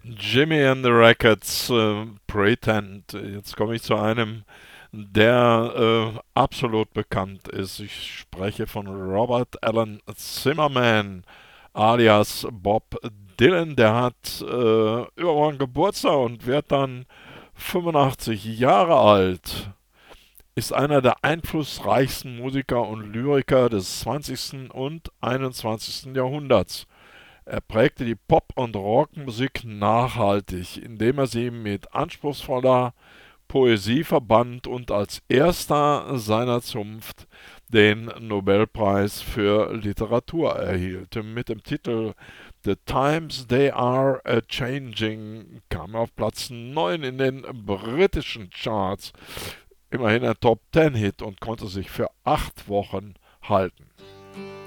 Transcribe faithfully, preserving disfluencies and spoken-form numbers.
Jimmy and the Records, äh, Pretend. Jetzt komme ich zu einem, der äh, absolut bekannt ist. Ich spreche von Robert Alan Zimmerman, alias Bob Dylan. Der hat äh, übermorgen Geburtstag und wird dann fünfundachtzig Jahre alt. Ist einer der einflussreichsten Musiker und Lyriker des zwanzigsten und einundzwanzigsten Jahrhunderts. Er prägte die Pop- und Rockmusik nachhaltig, indem er sie mit anspruchsvoller Poesie verband und als erster seiner Zunft den Nobelpreis für Literatur erhielt. Mit dem Titel The Times They Are a Changing kam er auf Platz neun in den britischen Charts, immerhin ein Top Ten Hit und konnte sich für acht Wochen halten.